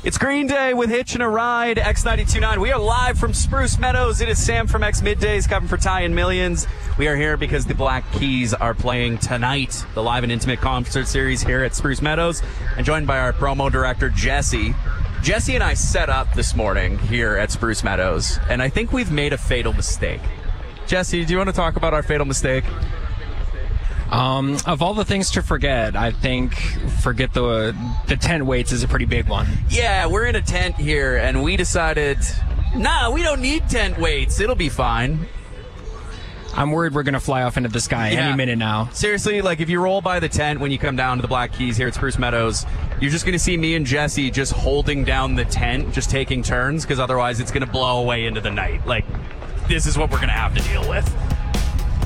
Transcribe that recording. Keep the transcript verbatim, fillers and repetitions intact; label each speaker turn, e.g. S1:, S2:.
S1: It's Green Day with Hitchin' a Ride, X ninety-two point nine. We are live from Spruce Meadows. It is Sam from X Middays, covering for Ty and Millions. We are here because the Black Keys are playing tonight, the live and intimate concert series here at Spruce Meadows, and joined by our promo director, Jesse. Jesse and I set up this morning here at Spruce Meadows, and I think we've made a fatal mistake. Jesse, do you want to talk about our fatal mistake?
S2: Um, of all the things to forget, I think forget the the tent weights is a pretty big one.
S1: Yeah, we're in a tent here, and we decided, nah, we don't need tent weights. It'll be fine.
S2: I'm worried we're going to fly off into the sky
S1: Yeah.
S2: any minute now.
S1: Seriously, like if you roll by the tent when you come down to the Black Keys here at Spruce Meadows, you're just going to see me and Jesse just holding down the tent, just taking turns, because otherwise it's going to blow away into the night. Like, this is what we're going to have to deal with.